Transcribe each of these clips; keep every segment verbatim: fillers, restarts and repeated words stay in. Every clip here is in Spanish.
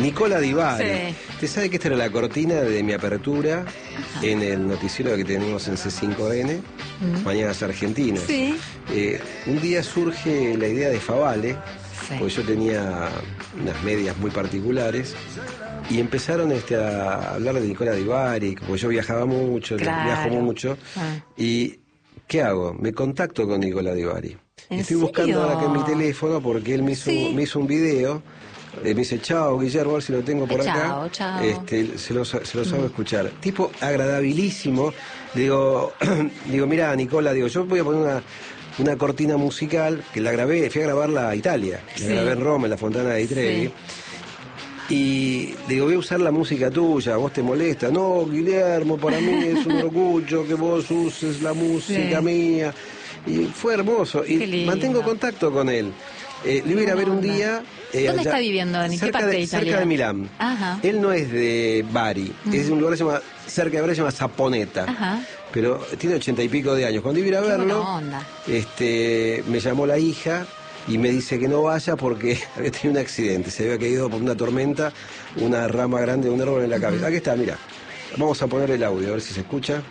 Nicola Di Bari. Sí. Usted sabe que esta era la cortina de mi apertura Ajá. en el noticiero que tenemos en C cinco N, mm. Mañanas Argentinas. Sí. Eh, un día surge la idea de Favale, sí. porque yo tenía unas medias muy particulares, y empezaron este, a hablar de Nicola Di Bari, porque yo viajaba mucho, claro. viajo mucho, ah. y ¿qué hago? Me contacto con Nicola Di Bari. Estoy serio? buscando ahora acá en mi teléfono porque él me hizo, ¿Sí? me hizo un video. Eh, me dice, chao, Guillermo, a ver si lo tengo por eh, acá. Chao, chao. Este, se lo, se lo sabe mm. escuchar. Tipo agradabilísimo. Digo, digo, mira, Nicola, digo, yo voy a poner una, una cortina musical que la grabé, fui a grabarla a Italia. La sí. grabé en Roma, en la Fontana di Trevi. Sí. Y digo, voy a usar la música tuya, ¿vos te molesta? No, Guillermo, para mí es un orgullo que vos uses la música sí. mía. Y fue hermoso. Y mantengo contacto con él. Eh, le voy a ir a ver un día. Eh, ¿Dónde allá, está viviendo? ¿En qué parte de, de Italia? Cerca de Milán. Ajá. Él no es de Bari, uh-huh. es de un lugar que se llama, cerca de Bari, se llama Saponeta. Ajá. Pero tiene ochenta y pico de años. Cuando iba a ir a verlo, este, me llamó la hija y me dice que no vaya porque había tenido un accidente. Se había caído por una tormenta una rama grande de un árbol en la cabeza. Uh-huh. Aquí está, mira. Vamos a poner el audio, a ver si se escucha.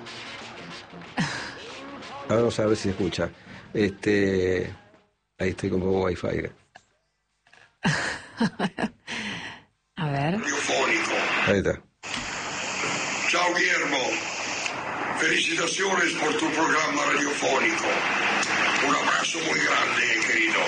Vamos a ver si se escucha. Este, ahí estoy con poco wifi. A ver. Radiofónico. Ahí está. Ciao Guillermo. Felicitaciones por tu programa radiofónico. Un abrazo muy grande, querido.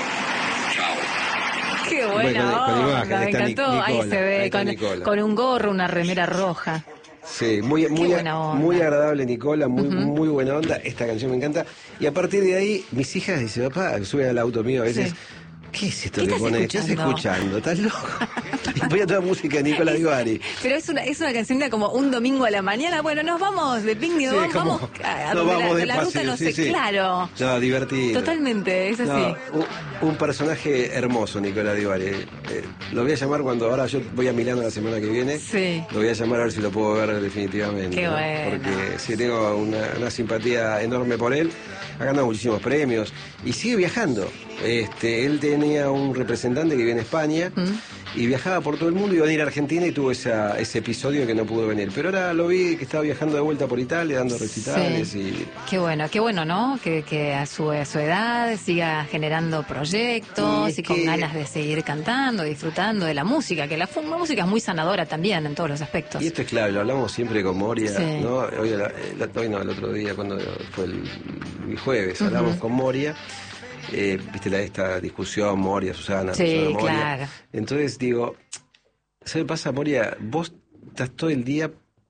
Chao. Qué buena bueno, onda, imagen, me encantó. Nicola, ahí se ve, ahí con, con un gorro, una remera roja. Sí, muy, muy, muy agradable Nicola, muy, uh-huh. muy buena onda, esta canción me encanta. Y a partir de ahí, mis hijas dicen, papá, suben al auto mío a veces, sí. ¿qué es esto que pones? ¿Estás escuchando? ¿Estás loco? Y ponía toda música de Nicola Di Bari. Pero es una, es una canción de como un domingo a la mañana, bueno, nos vamos de picnic, sí, vamos, vamos a no, vamos la, de la paseo, ruta, no sí, sé, sí. claro. No, divertido. Totalmente, es así. No, un, un personaje hermoso, Nicola Di Bari. Eh, lo voy a llamar cuando ahora yo voy a Milano la semana que viene. Sí. Lo voy a llamar a ver si lo puedo ver definitivamente. Qué ¿no? bueno. Porque sí tengo una, una simpatía enorme por él. Ha ganado muchísimos premios y sigue viajando. Este, él tenía un representante que vive en España mm. y viajaba por todo el mundo, iba a ir a Argentina y tuvo esa, ese episodio que no pudo venir. Pero ahora lo vi que estaba viajando de vuelta por Italia, dando recitales. Sí. Y... Qué bueno, qué bueno, ¿no? Que, que a, su, a su edad siga generando proyectos y, y con que... ganas de seguir cantando, disfrutando de la música, que la, la música es muy sanadora también en todos los aspectos. Y esto es clave, lo hablamos siempre con Moria, sí. ¿no? Hoy, la, la, hoy no, el otro día, cuando fue el, el jueves, uh-huh. hablamos con Moria. Eh, viste la esta discusión, Moria, Susana, sí, Susana, Moria. Claro. Entonces digo, ¿sabes qué pasa, Moria? Vos estás todo el día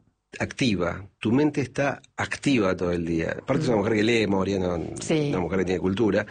activa, tu mente está activa todo el día. Aparte mm. es una mujer que lee, Moria, no, sí. una mujer que tiene cultura,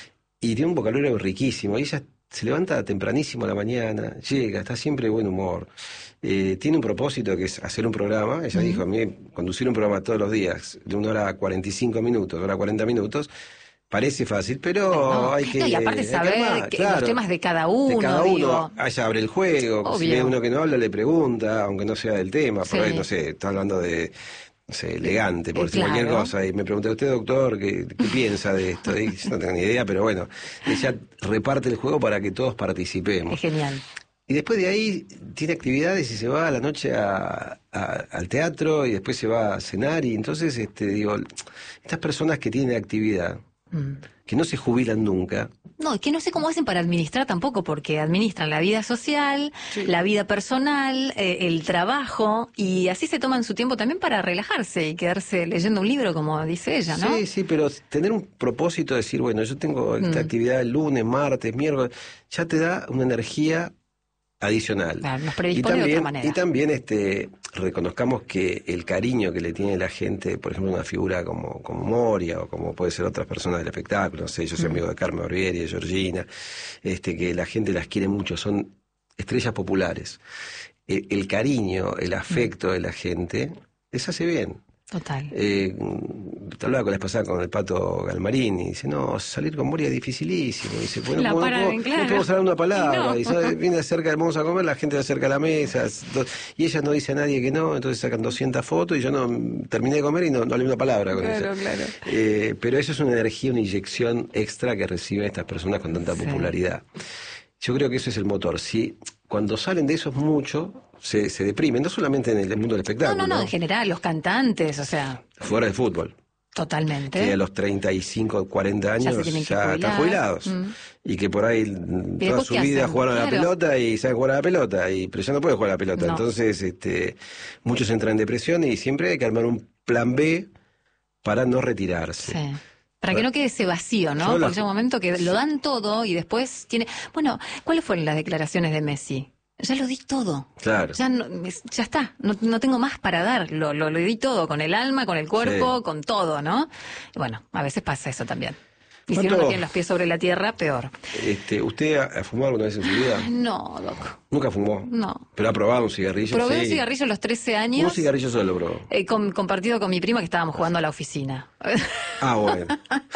y tiene un vocabulario riquísimo. Y ella se levanta tempranísimo a la mañana, llega, está siempre de buen humor. Eh, tiene un propósito que es hacer un programa. Ella mm. dijo, a mí conducir un programa todos los días de una hora a cuarenta y cinco minutos, una hora a cuarenta minutos, parece fácil, pero no, hay que... No, y aparte saber más, que claro, los temas de cada uno. De cada digo. uno, allá abre el juego. Obvio. Si ve uno que no habla, le pregunta, aunque no sea del tema. Sí. Por ahí, no sé, está hablando de, no sé, elegante, por decir claro. cualquier cosa. Y me pregunta, ¿usted, doctor, qué, qué piensa de esto? Y yo no tengo ni idea, pero bueno, ella reparte el juego para que todos participemos. Es genial. Y después de ahí tiene actividades y se va a la noche a, a, al teatro y después se va a cenar. Y entonces, este digo, estas personas que tienen actividad... Mm. que no se jubilan nunca. No, que no sé cómo hacen para administrar tampoco, porque administran la vida social, sí. la vida personal, eh, el trabajo, y así se toman su tiempo también para relajarse y quedarse leyendo un libro, como dice ella, ¿no? Sí, sí, pero tener un propósito, decir, bueno, yo tengo esta mm. actividad el lunes, martes, miércoles, ya te da una energía adicional. Claro, nos predispone y también, de otra manera. Y también este, reconozcamos que el cariño que le tiene la gente, por ejemplo, una figura como, como Moria o como puede ser otras personas del espectáculo, no sé, yo soy mm. amigo de Carmen Barbieri, de Georgina, este, que la gente las quiere mucho, son estrellas populares. El, el cariño, el afecto mm. de la gente les hace bien. Total. Eh, te hablaba con la vez pasada con el Pato Galmarini y dice, no, salir con Moria es dificilísimo. Y dice, bueno, la no, para, no, claro. no podemos hablar una palabra. No. Y ¿sabes? Viene cerca, vamos a comer, la gente se acerca a la mesa. Y ella no dice a nadie que no, entonces sacan doscientas fotos y yo no terminé de comer y no, no hablé una palabra con claro, ella. Claro. Eh, pero eso es una energía, una inyección extra que reciben estas personas con tanta sí. popularidad. Yo creo que eso es el motor. Si cuando salen de eso mucho, se, se deprimen, no solamente en el mundo del espectáculo. No, no, no, en general, los cantantes, o sea... Fuera del fútbol. Totalmente. Que a los treinta y cinco, cuarenta años ya, ya están jubilados. Mm. Y que por ahí toda su vida jugaron claro. a la pelota y saben jugar a la pelota, y, pero ya no pueden jugar a la pelota. No. Entonces, este, muchos entran en depresión y siempre hay que armar un plan B para no retirarse. Sí. Para que no quede ese vacío, ¿no? Porque la... llega un momento que lo dan todo y después tiene... Bueno, ¿cuáles fueron las declaraciones de Messi? Ya lo di todo. Claro. Ya, no, ya está. No, no tengo más para dar. Lo, lo, lo di todo, con el alma, con el cuerpo, sí. con todo, ¿no? Y bueno, a veces pasa eso también. Y si uno no tiene los pies sobre la tierra, peor. Este, ¿Usted ha fumado alguna vez en su vida? No, loco. ¿Nunca fumó? No. ¿Pero ha probado un cigarrillo? Probé sí. un cigarrillo a los trece años. ¿Un cigarrillo solo probó? Eh, con, compartido con mi prima que estábamos jugando a la oficina. Ah, bueno.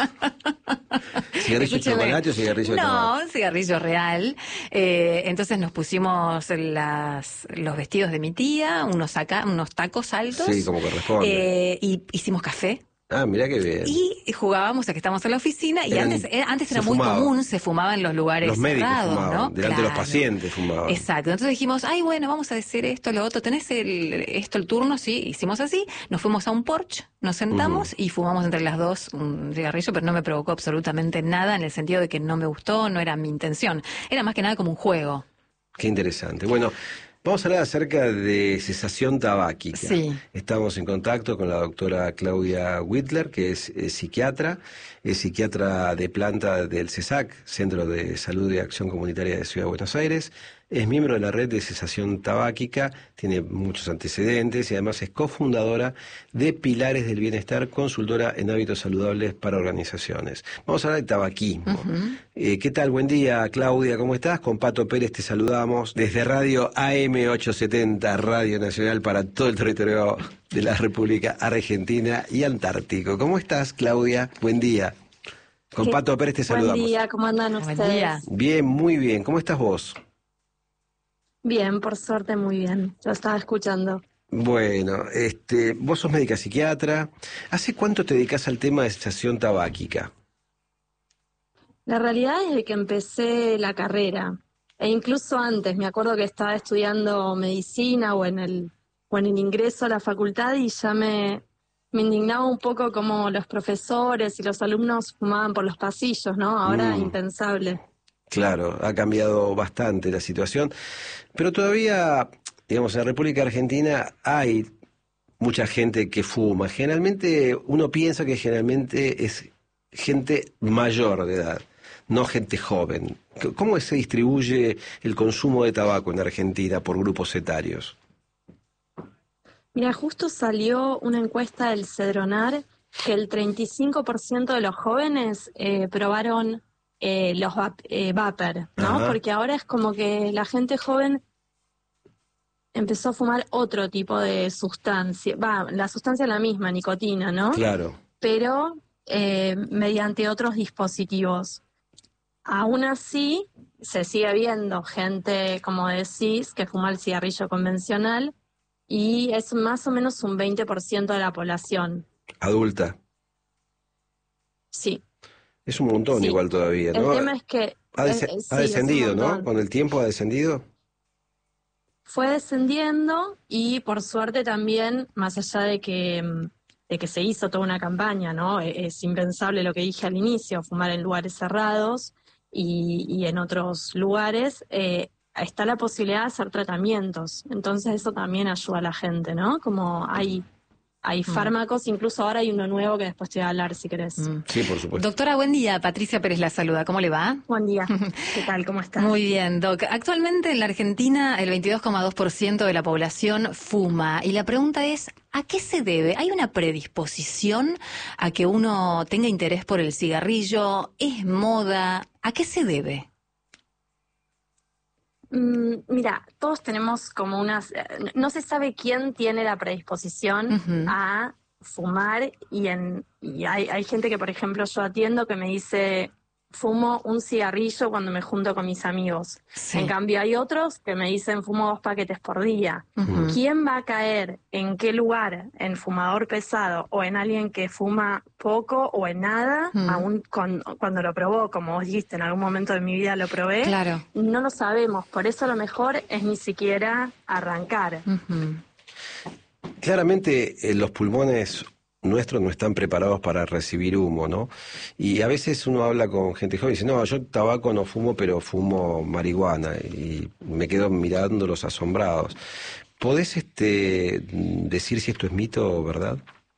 ¿Cigarrillo de chocolate o cigarrillo de No, un cigarrillo real. Eh, entonces nos pusimos las, los vestidos de mi tía, unos, saca, unos tacos altos. Sí, como corresponde. Eh, y hicimos café. Ah, mirá qué bien. Y jugábamos a que estábamos en la oficina y Eran, antes, antes era muy fumaba. común, se fumaba en los lugares los médicos cerrados, fumaban, ¿no? Delante claro. de los pacientes fumaban. Exacto. Entonces dijimos, ay, bueno, vamos a decir esto, lo otro. ¿Tenés el, esto, el turno? Sí, hicimos así. Nos fuimos a un porche, nos sentamos uh-huh. y fumamos entre las dos un cigarrillo, pero no me provocó absolutamente nada en el sentido de que no me gustó, no era mi intención. Era más que nada como un juego. Qué interesante. Bueno, vamos a hablar acerca de cesación tabáquica. Sí. Estamos en contacto con la doctora Claudia Whitler, que es, es psiquiatra, es psiquiatra de planta del CESAC, Centro de Salud y Acción Comunitaria de Ciudad de Buenos Aires. Es miembro de la red de cesación tabáquica, tiene muchos antecedentes y además es cofundadora de Pilares del Bienestar, consultora en hábitos saludables para organizaciones. Vamos a hablar de tabaquismo. Uh-huh. Eh, ¿Qué tal? Buen día, Claudia, ¿cómo estás? Con Pato Pérez te saludamos desde Radio A M ochocientos setenta, Radio Nacional para todo el territorio de la República Argentina y Antártico. ¿Cómo estás, Claudia? Buen día. Con ¿Qué? Pato Pérez te saludamos. Buen día, ¿cómo andan ustedes? Buen día. Bien, muy bien. ¿Cómo estás vos? Bien, por suerte muy bien. Lo estaba escuchando. Bueno, este, vos sos médica psiquiatra. ¿Hace cuánto te dedicas al tema de cesación tabáquica? La realidad es que empecé la carrera, e incluso antes. Me acuerdo que estaba estudiando medicina o en el, o en el ingreso a la facultad y ya me, me indignaba un poco como los profesores y los alumnos fumaban por los pasillos, ¿no? Ahora mm. impensable. Claro, ha cambiado bastante la situación, pero todavía, digamos, en la República Argentina hay mucha gente que fuma. Generalmente uno piensa que generalmente es gente mayor de edad, no gente joven. ¿Cómo se distribuye el consumo de tabaco en Argentina por grupos etarios? Mira, justo salió una encuesta del Cedronar que el treinta y cinco por ciento de los jóvenes eh, probaron Eh, los vap- eh, vapor, ¿no? Ajá. Porque ahora es como que la gente joven empezó a fumar otro tipo de sustancia, va, la sustancia es la misma, nicotina, ¿no? Claro. Pero eh, mediante otros dispositivos. Aún así, se sigue viendo gente, como decís, que fuma el cigarrillo convencional y es más o menos un veinte por ciento de la población. ¿Adulta? Sí. Es un montón sí. igual todavía, ¿no? El tema es que... Ha, des- eh, ha sí, descendido, ¿no? Con el tiempo ha descendido. Fue descendiendo y por suerte también, más allá de que, de que se hizo toda una campaña, ¿no? Es impensable lo que dije al inicio, fumar en lugares cerrados y, y en otros lugares, eh, está la posibilidad de hacer tratamientos. Entonces eso también ayuda a la gente, ¿no? Como hay... Hay fármacos, incluso ahora hay uno nuevo que después te voy a hablar si querés. Mm. Sí, por supuesto. Doctora, buen día. Patricia Pérez la saluda. ¿Cómo le va? Buen día. ¿Qué tal? ¿Cómo estás? Muy bien, Doc. Actualmente en la Argentina el veintidós coma dos por ciento de la población fuma. Y la pregunta es, ¿a qué se debe? ¿Hay una predisposición a que uno tenga interés por el cigarrillo? ¿Es moda? ¿A qué se debe? Mm, mira, todos tenemos como unas... No se sabe quién tiene la predisposición uh-huh. a fumar y, en, y hay, hay gente que, por ejemplo, yo atiendo que me dice, fumo un cigarrillo cuando me junto con mis amigos. Sí. En cambio hay otros que me dicen fumo dos paquetes por día. Uh-huh. ¿Quién va a caer en qué lugar? ¿En fumador pesado o en alguien que fuma poco o en nada? Uh-huh. Aún con, cuando lo probó, como vos dijiste, en algún momento de mi vida lo probé. Claro. No lo sabemos, por eso lo mejor es ni siquiera arrancar. Uh-huh. Claramente eh, los pulmones nuestros no están preparados para recibir humo, ¿no? Y a veces uno habla con gente joven y dice, no, yo tabaco no fumo, pero fumo marihuana, y me quedo mirándolos asombrados. ¿Podés este, decir si esto es mito o verdad?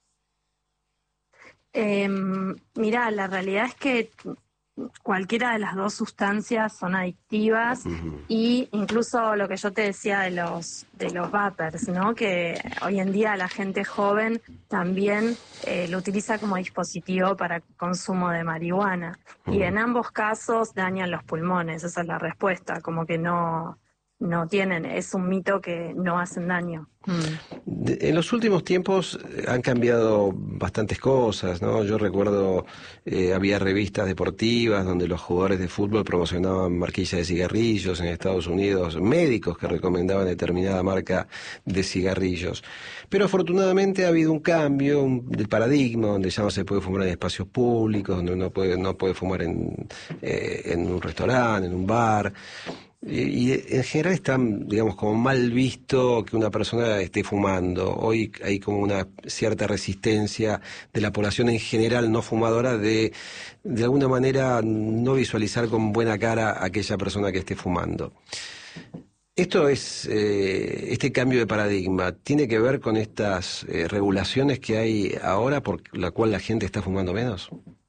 Eh, mirá, la realidad es que cualquiera de las dos sustancias son adictivas. Uh-huh. Y incluso lo que yo te decía de los de los vapers, ¿no? Que hoy en día la gente joven también eh, lo utiliza como dispositivo para consumo de marihuana. Uh-huh. Y en ambos casos dañan los pulmones, esa es la respuesta, como que no, no tienen, es un mito que no hacen daño. De, en los últimos tiempos han cambiado bastantes cosas, ¿no? Yo recuerdo, eh, había revistas deportivas donde los jugadores de fútbol promocionaban marquillas de cigarrillos en Estados Unidos, médicos que recomendaban determinada marca de cigarrillos. Pero afortunadamente ha habido un cambio un, del paradigma, donde ya no se puede fumar en espacios públicos, donde uno puede, no puede fumar en, eh, en un restaurante, en un bar. Y en general está, digamos, como mal visto que una persona esté fumando. Hoy hay como una cierta resistencia de la población en general no fumadora de, de alguna manera, no visualizar con buena cara a aquella persona que esté fumando. Esto es, eh, este cambio de paradigma, ¿tiene que ver con estas eh, regulaciones que hay ahora por la cual la gente está fumando menos?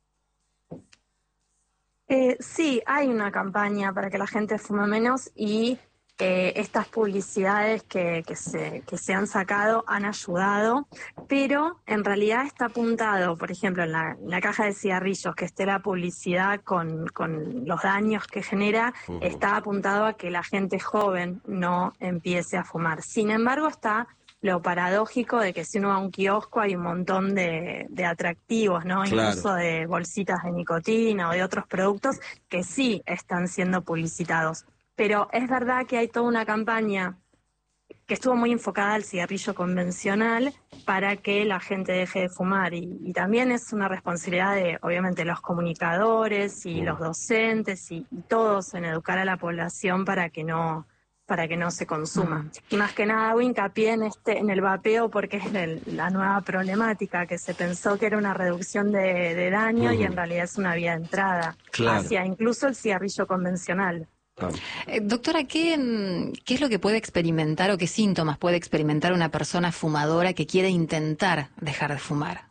Eh, sí, hay una campaña para que la gente fume menos y eh, estas publicidades que, que, se, que se han sacado han ayudado, pero en realidad está apuntado, por ejemplo, en la, en la caja de cigarrillos, que esté la publicidad con, con los daños que genera, uh-huh. Está apuntado a que la gente joven no empiece a fumar. Sin embargo, está lo paradójico de que si uno va a un kiosco hay un montón de, de atractivos, ¿no? Claro. Incluso de bolsitas de nicotina o de otros productos que sí están siendo publicitados. Pero es verdad que hay toda una campaña que estuvo muy enfocada al cigarrillo convencional para que la gente deje de fumar. Y, y también es una responsabilidad de, obviamente, los comunicadores y los docentes y, y todos en educar a la población para que no... para que no se consuma. Uh-huh. Y más que nada hago hincapié en, este, en el vapeo porque es el, la nueva problemática, que se pensó que era una reducción de, de daño uh-huh. y en realidad es una vía de entrada claro. hacia incluso el cigarrillo convencional. Claro. Eh, doctora, ¿qué, ¿qué es lo que puede experimentar o qué síntomas puede experimentar una persona fumadora que quiere intentar dejar de fumar?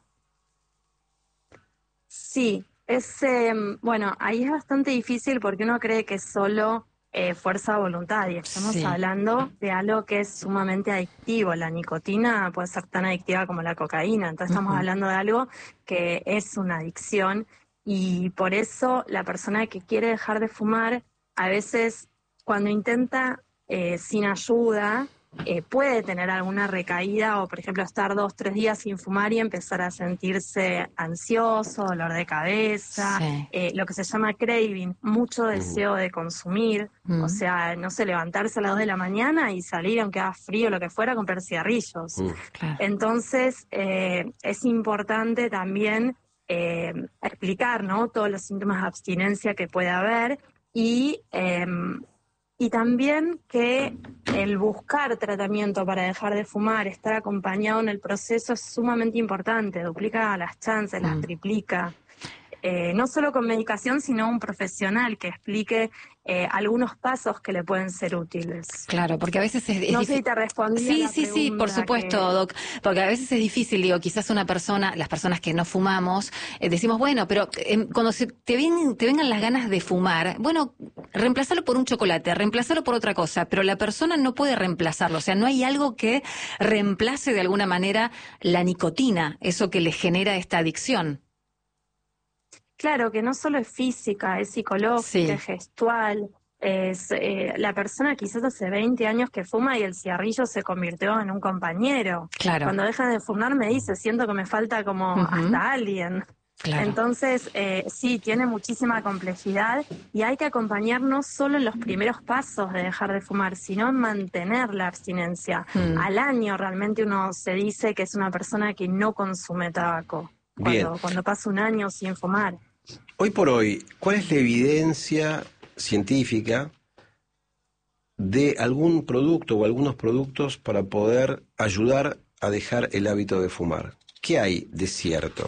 Sí, es, eh, bueno, ahí es bastante difícil porque uno cree que solo... Eh, fuerza voluntaria. Estamos sí. hablando de algo que es sumamente adictivo. La nicotina puede ser tan adictiva como la cocaína, entonces uh-huh. estamos hablando de algo que es una adicción y por eso la persona que quiere dejar de fumar, a veces cuando intenta eh, sin ayuda, eh, puede tener alguna recaída o por ejemplo estar dos, tres días sin fumar y empezar a sentirse ansioso, dolor de cabeza, sí. eh, lo que se llama craving, mucho deseo de consumir, mm. o sea, no sé, levantarse a las dos de la mañana y salir aunque haga frío o lo que fuera a comprar cigarrillos. Mm. Claro. Entonces, eh, es importante también eh, explicar, ¿no?, todos los síntomas de abstinencia que puede haber y... Eh, Y también que el buscar tratamiento para dejar de fumar, estar acompañado en el proceso es sumamente importante, duplica las chances, mm. las triplica. Eh, no solo con medicación, sino un profesional que explique eh, algunos pasos que le pueden ser útiles. Claro, porque a veces es, es no sé si te respondí sí, a la sí, sí, por supuesto, que... Doc, porque a veces es difícil, digo, quizás una persona, las personas que no fumamos, eh, decimos, bueno, pero eh, cuando se te, ven, te vengan las ganas de fumar, bueno, reemplazarlo por un chocolate, reemplazarlo por otra cosa, pero la persona no puede reemplazarlo, o sea, no hay algo que reemplace de alguna manera la nicotina, eso que le genera esta adicción. Claro, que no solo es física, es psicológica, sí. es gestual. Es, eh, la persona quizás hace veinte años que fuma y el cigarrillo se convirtió en un compañero. Claro. Cuando deja de fumar me dice, siento que me falta como uh-huh. hasta alguien. Claro. Entonces, eh, sí, tiene muchísima complejidad y hay que acompañar no solo en los primeros pasos de dejar de fumar, sino en mantener la abstinencia. Mm. Al año realmente uno se dice que es una persona que no consume tabaco, Bien. Cuando, cuando pasa un año sin fumar. Hoy por hoy, ¿cuál es la evidencia científica de algún producto o algunos productos para poder ayudar a dejar el hábito de fumar? ¿Qué hay de cierto?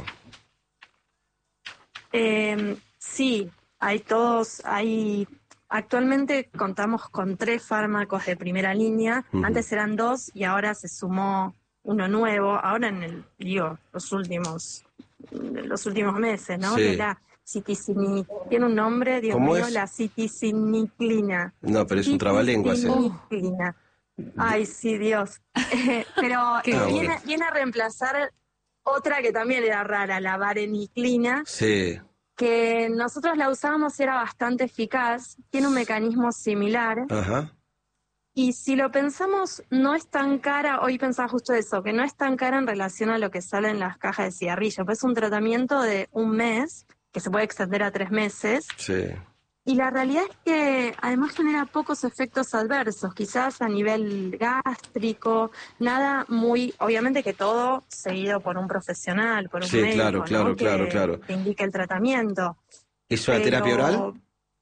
Eh, sí, hay todos, hay actualmente contamos con tres fármacos de primera línea, uh-huh. Antes eran dos y ahora se sumó uno nuevo, ahora en el, digo, los últimos, los últimos meses, ¿no? Sí. Que es la citicini, tiene un nombre, Dios ¿Cómo mío, es? la citiciniclina. No, pero es un trabalenguas. Citiciniclina. Ay, sí, Dios. Pero ah, viene, bueno. viene a reemplazar otra que también era rara, la vareniclina, sí. que nosotros la usábamos y era bastante eficaz, tiene un mecanismo similar. Ajá. Y si lo pensamos, no es tan cara, hoy pensaba justo eso, que no es tan cara en relación a lo que sale en las cajas de cigarrillo, pues es un tratamiento de un mes, que se puede extender a tres meses. Sí. Y la realidad es que además genera pocos efectos adversos, quizás a nivel gástrico, nada muy, obviamente que todo seguido por un profesional, por un sí, médico, claro, claro, ¿no? claro, que, claro. que indique el tratamiento. ¿Es una Pero, terapia oral?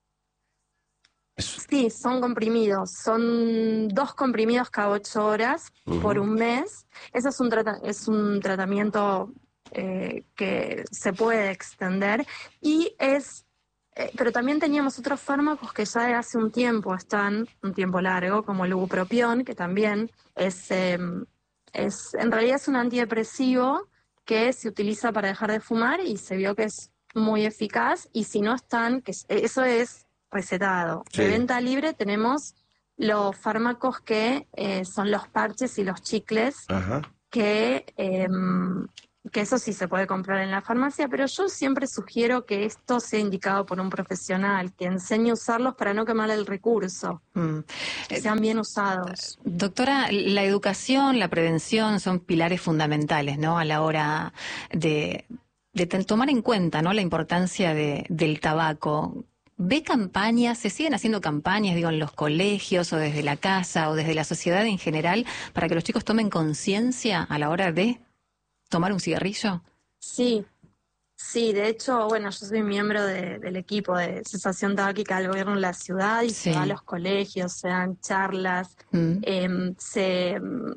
Sí, son comprimidos, son dos comprimidos cada ocho horas uh-huh. por un mes. Eso es un, trata- es un tratamiento eh, que se puede extender y es... Eh, pero también teníamos otros fármacos que ya de hace un tiempo están, un tiempo largo, como el bupropión, que también es, eh, es, en realidad es un antidepresivo que se utiliza para dejar de fumar y se vio que es muy eficaz, y si no están, que eso es recetado. Sí. De venta libre tenemos los fármacos que eh, son los parches y los chicles, Ajá. que... Eh, que eso sí se puede comprar en la farmacia, pero yo siempre sugiero que esto sea indicado por un profesional, que enseñe a usarlos para no quemar el recurso, mm. que sean bien usados. Doctora, la educación, la prevención son pilares fundamentales, ¿no?, a la hora de, de tomar en cuenta, ¿no?, la importancia de, del tabaco. ¿Ve campañas, se siguen haciendo campañas, digo, en los colegios o desde la casa o desde la sociedad en general para que los chicos tomen conciencia a la hora de tomar un cigarrillo? Sí, sí, de hecho, bueno, yo soy miembro de, del equipo de cesación tabáquica del gobierno de la ciudad y sí. se va a los colegios, se dan charlas, mm. eh, se...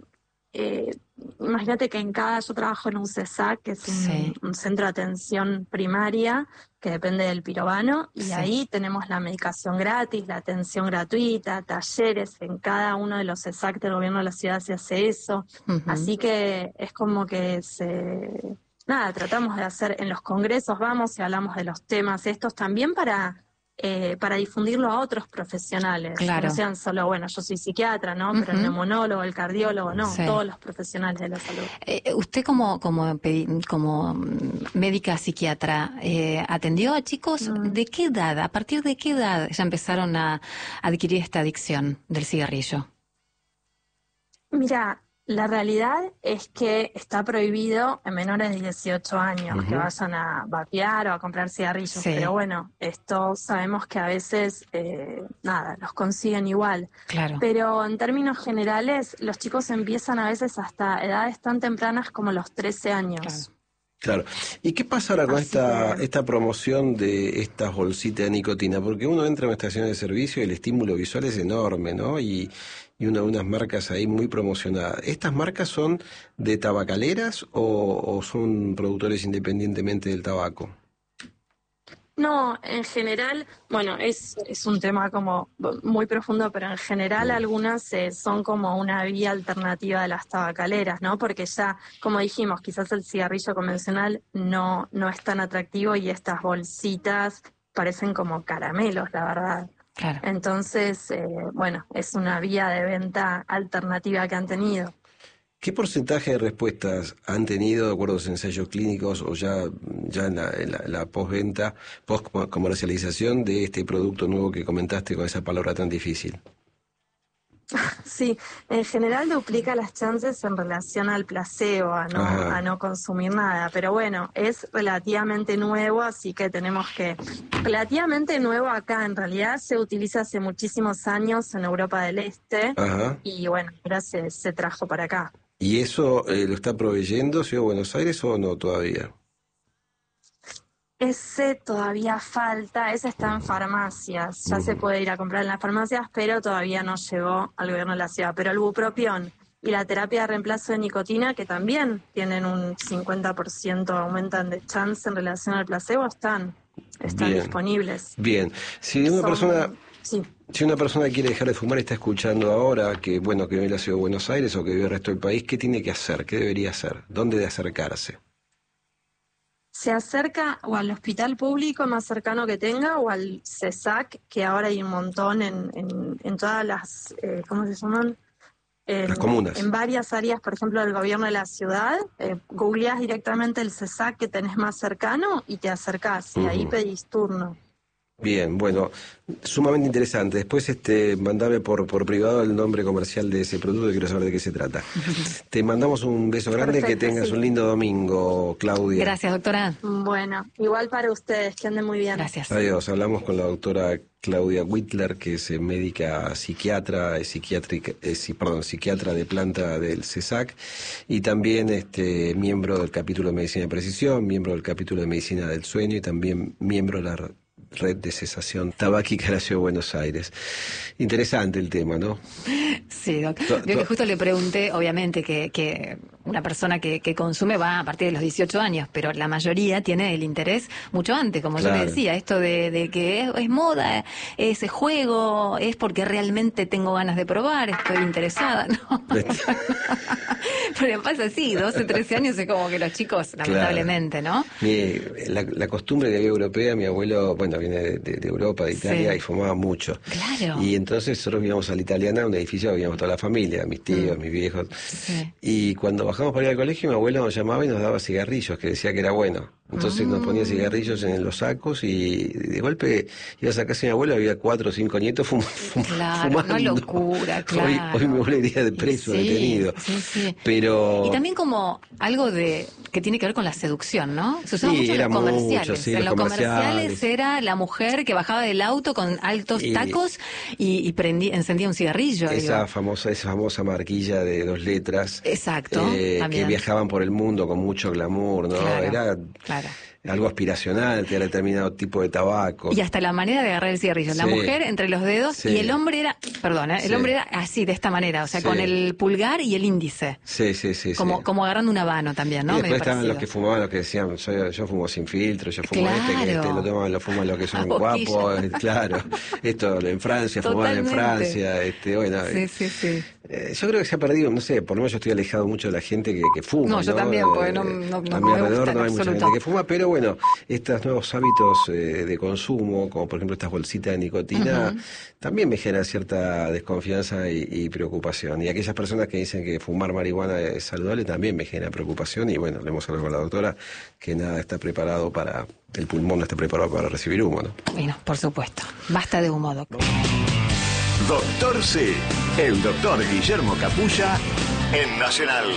Eh, imagínate que en cada, yo trabajo en un CESAC, que es un, sí. un centro de atención primaria, que depende del pirobano, y sí. ahí tenemos la medicación gratis, la atención gratuita, talleres, en cada uno de los CESAC del gobierno de la ciudad se hace eso, uh-huh. así que es como que se... Nada, tratamos de hacer, en los congresos vamos y hablamos de los temas estos también para... Eh, para difundirlo a otros profesionales, claro. que no sean solo, bueno, yo soy psiquiatra, ¿no? Uh-huh. Pero el neumonólogo, el cardiólogo, no, sí. todos los profesionales de la salud. Eh, usted como como como médica psiquiatra, eh, ¿atendió a chicos uh-huh. de qué edad, a partir de qué edad ya empezaron a adquirir esta adicción del cigarrillo? Mira, la realidad es que está prohibido en menores de dieciocho años uh-huh. que vayan a vapear o a comprar cigarrillos, sí. pero bueno, esto sabemos que a veces, eh, nada, los consiguen igual. Claro. Pero en términos generales, los chicos empiezan a veces hasta edades tan tempranas como los trece años. Claro. Claro. ¿Y qué pasa ahora con esta, que... esta promoción de estas bolsitas de nicotina? Porque uno entra en una estación de servicio y el estímulo visual es enorme, ¿no? Y, y una, unas marcas ahí muy promocionadas. ¿Estas marcas son de tabacaleras o, o son productores independientemente del tabaco? No, en general, bueno, es, es un tema como muy profundo, pero en general algunas eh, son como una vía alternativa de las tabacaleras, ¿no? Porque ya, como dijimos, quizás el cigarrillo convencional no, no es tan atractivo y estas bolsitas parecen como caramelos, la verdad. Claro. Entonces, eh, bueno, es una vía de venta alternativa que han tenido. ¿Qué porcentaje de respuestas han tenido de acuerdo a los ensayos clínicos o ya, ya en la, en la, la postventa, post-comercialización de este producto nuevo que comentaste con esa palabra tan difícil? Sí, en general duplica las chances en relación al placebo, a no, a no consumir nada, pero bueno, es relativamente nuevo, así que tenemos que... Relativamente nuevo acá, en realidad se utiliza hace muchísimos años en Europa del Este. Ajá. Y bueno, ahora se, se trajo para acá. ¿Y eso eh, lo está proveyendo Ciudad de Buenos Aires o no todavía? Ese todavía falta, ese está en farmacias, ya uh-huh. se puede ir a comprar en las farmacias, pero todavía no llegó al gobierno de la ciudad. Pero el bupropión y la terapia de reemplazo de nicotina, que también tienen un cincuenta por ciento, aumentan de chance en relación al placebo, están, están Bien. disponibles. Bien, si una Son... persona... Sí. Si una persona quiere dejar de fumar y está escuchando ahora que, bueno, que vive en la ciudad de Buenos Aires o que vive en el resto del país, ¿qué tiene que hacer? ¿Qué debería hacer? ¿Dónde de acercarse? Se acerca o al hospital público más cercano que tenga o al CESAC, que ahora hay un montón en, en, en todas las, eh, ¿cómo se llaman? En, las comunas. En varias áreas, por ejemplo, del gobierno de la ciudad. Eh, googleás directamente el CESAC que tenés más cercano y te acercás, uh-huh. y ahí pedís turno. Bien, bueno, sumamente interesante. Después este, mandame por, por privado el nombre comercial de ese producto y quiero saber de qué se trata. Te mandamos un beso grande. Perfecto, que tengas sí. un lindo domingo, Claudia. Gracias, doctora. Bueno, igual para ustedes, que anden muy bien. Gracias. Adiós, hablamos con la doctora Claudia Whitler, que es médica psiquiatra, es psiquiátrica, es, perdón, psiquiatra de planta del CESAC y también este, miembro del capítulo de Medicina de Precisión, miembro del capítulo de Medicina del Sueño y también miembro de la Red de Cesación Tabáquica de la Ciudad de Buenos Aires. Interesante el tema, ¿no? Sí, doctor. Yo que justo le pregunté, obviamente, que, que una persona que, que consume va a partir de los dieciocho años, pero la mayoría tiene el interés mucho antes, como claro. yo le decía, esto de, de que es, es moda, es juego, es porque realmente tengo ganas de probar, estoy interesada, ¿no? Pero pasa así, doce, trece años es como que los chicos, lamentablemente, claro. ¿no? Mi, la, la costumbre que había europea, mi abuelo, bueno, viene de, de, de Europa, de Italia, sí. y fumaba mucho. Claro. Y entonces nosotros vivíamos a la Italiana, un edificio, vivíamos toda la familia, mis tíos, mm. mis viejos. Sí. Y cuando bajamos para ir al colegio, mi abuelo nos llamaba y nos daba cigarrillos, que decía que era bueno. Entonces mm. nos ponía cigarrillos en los sacos y de golpe ibas a casa de mi abuelo, había cuatro o cinco nietos fum, fum, claro, fumando. Una locura, claro. Hoy, hoy me volvería de preso, sí, detenido. Sí, sí. Pero... Y también como algo de que tiene que ver con la seducción, ¿no? Se usaba sí, mucho en los comerciales. Mucho, sí, en los comerciales. comerciales era la mujer que bajaba del auto con altos y... tacos y, y prendía, encendía un cigarrillo. Esa digo. famosa, esa famosa marquilla de dos letras. Exacto. Eh, que viajaban por el mundo con mucho glamour, ¿no? Claro, era claro. algo aspiracional, que era determinado tipo de tabaco. Y hasta la manera de agarrar el cigarrillo. Sí. La mujer entre los dedos sí. y el hombre era, perdón, ¿eh? el sí. hombre era así, de esta manera, o sea, sí. con el pulgar y el índice. Sí, sí, sí. Como, sí. como agarrando un habano también, ¿no? Y después Medio estaban parecido. los que fumaban, los que decían, yo, yo fumo sin filtro, yo fumo claro. este, que este lo toman, lo fuman los que son guapos, claro. Esto en Francia, fumaban en Francia, este, bueno. Sí, sí, sí. Eh, yo creo que se ha perdido, no sé, por lo menos yo estoy alejado mucho de la gente que, que fuma. No, yo ¿no? también, porque no, no, no a mi me alrededor gusta no hay en mucha absoluto. gente que fuma, pero bueno, estos nuevos hábitos eh, de consumo, como por ejemplo estas bolsitas de nicotina, uh-huh. también me genera cierta desconfianza y, y preocupación. Y aquellas personas que dicen que fumar marihuana es saludable también me genera preocupación. Y bueno, le hemos hablado con la doctora que nada está preparado para, el pulmón no está preparado para recibir humo, ¿no? Bueno, por supuesto. Basta de humo, doctor. Doctor C, el doctor Guillermo Capulla, en Nacional.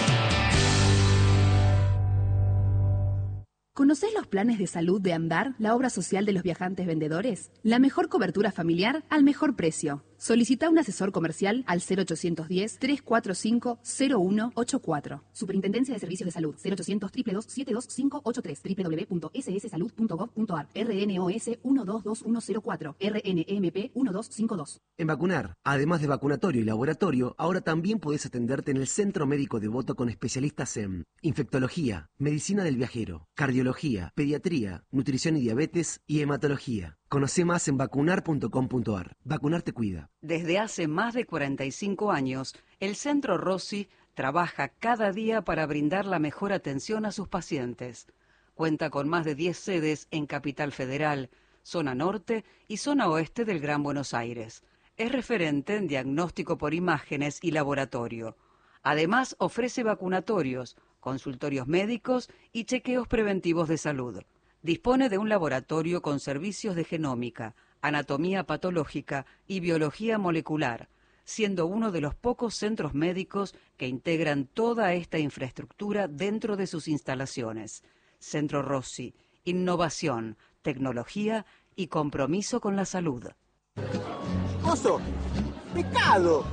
¿Conocés los planes de salud de Andar, la obra social de los viajantes vendedores? La mejor cobertura familiar al mejor precio. Solicita un asesor comercial al cero ochocientos diez, trescientos cuarenta y cinco, cero uno ochenta y cuatro. Superintendencia de Servicios de Salud cero ochocientos, dos dos dos, siete dos cinco ocho tres, doble u doble u doble u punto ese ese salud punto gov punto a r, R N O S uno dos dos uno cero cuatro, R N E M P uno dos cinco dos. En Vacunar, además de vacunatorio y laboratorio, ahora también podés atenderte en el Centro Médico Devoto con especialistas en infectología, medicina del viajero, cardiología, pediatría, nutrición y diabetes y hematología. Conoce más en vacunar punto com punto a r. Vacunar te cuida. Desde hace más de cuarenta y cinco años, el Centro Rossi trabaja cada día para brindar la mejor atención a sus pacientes. Cuenta con más de diez sedes en Capital Federal, zona norte y zona oeste del Gran Buenos Aires. Es referente en diagnóstico por imágenes y laboratorio. Además, ofrece vacunatorios, consultorios médicos y chequeos preventivos de salud. Dispone de un laboratorio con servicios de genómica, anatomía patológica y biología molecular, siendo uno de los pocos centros médicos que integran toda esta infraestructura dentro de sus instalaciones. Centro Rossi, innovación, tecnología y compromiso con la salud. ¡Oso! ¡Pescado!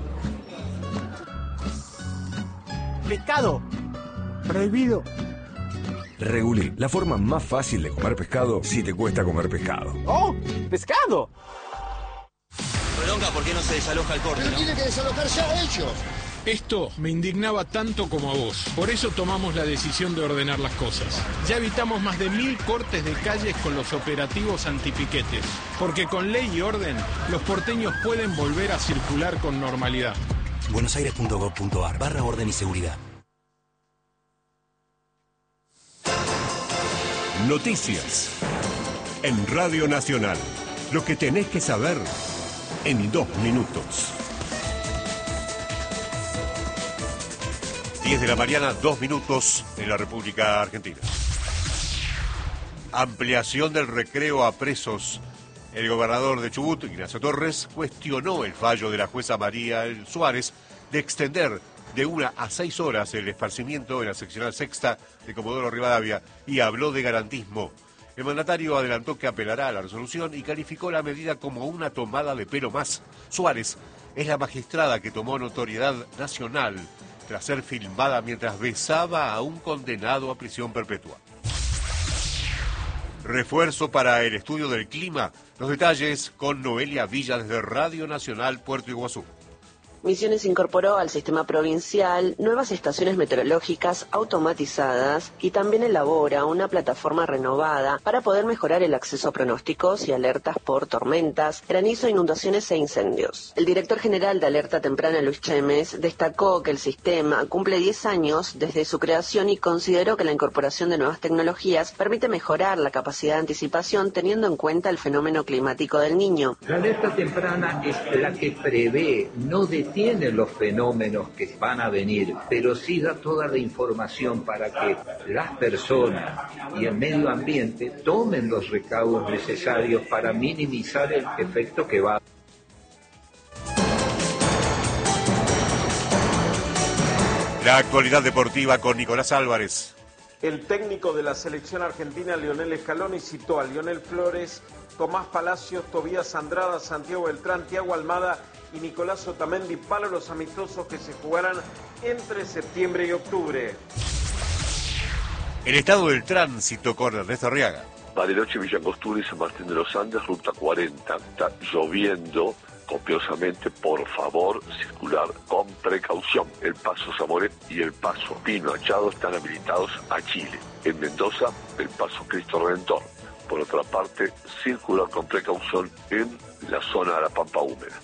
¡Pescado! ¡Prohibido! Regulí, la forma más fácil de comer pescado si te cuesta comer pescado. ¡Oh! ¡Pescado! Bronca, ¿por qué no se desaloja el corte? Pero ¿no? tiene que desalojar ya ellos. Esto me indignaba tanto como a vos. Por eso tomamos la decisión de ordenar las cosas. Ya evitamos más de mil cortes de calles con los operativos antipiquetes. Porque con ley y orden, los porteños pueden volver a circular con normalidad. buenosaires punto gov punto ar barra orden y seguridad. Noticias. En Radio Nacional. Lo que tenés que saber en dos minutos. diez de la mañana, dos minutos en la República Argentina. Ampliación del recreo a presos. El gobernador de Chubut, Ignacio Torres, cuestionó el fallo de la jueza María Suárez de extender de una a seis horas el esparcimiento en la seccional sexta de Comodoro Rivadavia y habló de garantismo. El mandatario adelantó que apelará a la resolución y calificó la medida como una tomada de pelo más. Suárez es la magistrada que tomó notoriedad nacional tras ser filmada mientras besaba a un condenado a prisión perpetua. Refuerzo para el estudio del clima. Los detalles con Noelia Villa desde Radio Nacional Puerto Iguazú. Misiones incorporó al sistema provincial nuevas estaciones meteorológicas automatizadas y también elabora una plataforma renovada para poder mejorar el acceso a pronósticos y alertas por tormentas, granizo, inundaciones e incendios. El director general de Alerta Temprana, Luis Chemes, destacó que el sistema cumple diez años desde su creación y consideró que la incorporación de nuevas tecnologías permite mejorar la capacidad de anticipación teniendo en cuenta el fenómeno climático del Niño. La alerta temprana es la que prevé, no de tiene los fenómenos que van a venir, pero sí da toda la información para que las personas y el medio ambiente tomen los recaudos necesarios para minimizar el efecto que va a... La actualidad deportiva con Nicolás Álvarez. El técnico de la selección argentina, Lionel Scaloni, citó a Lionel Flores, Tomás Palacios, Tobías Andrada, Santiago Beltrán, Thiago Almada y Nicolás Otamendi para los amistosos que se jugarán entre septiembre y octubre. El estado del tránsito con Ernesto Arriaga. Bariloche, Villa Angostura y San Martín de los Andes, ruta cuarenta. Está lloviendo copiosamente, por favor, circular con precaución. El paso Zamoret y el paso Pino Achado están habilitados a Chile. En Mendoza, el paso Cristo Redentor. Por otra parte, circular con precaución en la zona de la Pampa Húmeda.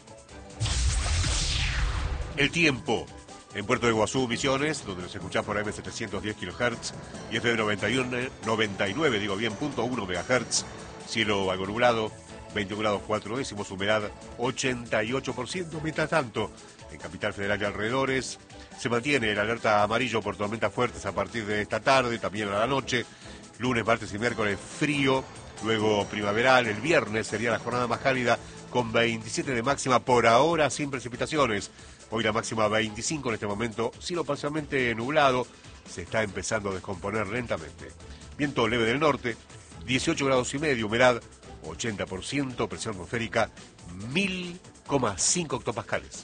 El tiempo. En Puerto de Iguazú, Misiones, donde nos escuchás por A M setecientos diez kilohertz y F M noventa y uno, noventa y nueve, digo bien, punto uno megahertz. Cielo algo nublado, veintiún grados cuatro décimos, humedad ochenta y ocho por ciento. Mientras tanto, en Capital Federal y alrededores, se mantiene el alerta amarillo por tormentas fuertes a partir de esta tarde, también a la noche. Lunes, martes y miércoles frío, luego primaveral. El viernes sería la jornada más cálida con veintisiete de máxima por ahora sin precipitaciones. Hoy la máxima veinticinco, en este momento cielo parcialmente nublado, se está empezando a descomponer lentamente. Viento leve del norte, dieciocho grados y medio, humedad ochenta por ciento, presión atmosférica mil coma cinco hectopascales.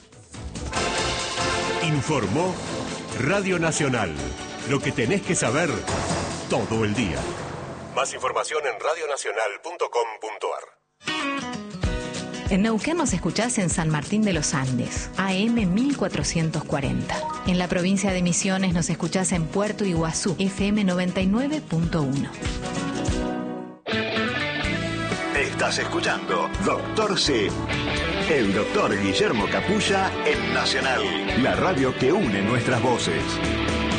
Informó Radio Nacional. Lo que tenés que saber todo el día. Más información en radio nacional punto com punto ar. En Neuquén nos escuchás en San Martín de los Andes, A M mil cuatrocientos cuarenta. En la provincia de Misiones nos escuchás en Puerto Iguazú, F M noventa y nueve punto uno. Estás escuchando Doctor C. El doctor Guillermo Capulla en Nacional, la radio que une nuestras voces.